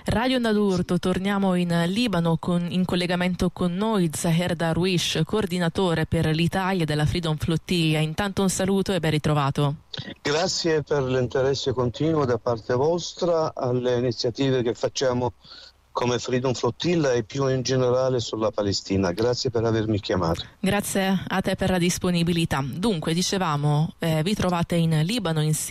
Radio Nadurto, torniamo in Libano in collegamento con noi Zaher Darwish, coordinatore per l'Italia della Freedom Flotilla. Intanto un saluto e ben ritrovato. Grazie per l'interesse continuo da parte vostra alle iniziative che facciamo come Freedom Flotilla e più in generale sulla Palestina. Grazie per avermi chiamato. Grazie a te per la disponibilità. Dunque, dicevamo, vi trovate in Libano insieme